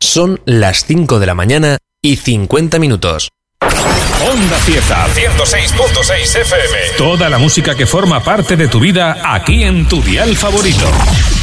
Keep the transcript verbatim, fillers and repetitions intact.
Son las cinco de la mañana y cincuenta minutos. Onda Cieza, ciento seis punto seis F M. Toda la música que forma parte de tu vida aquí en tu dial favorito.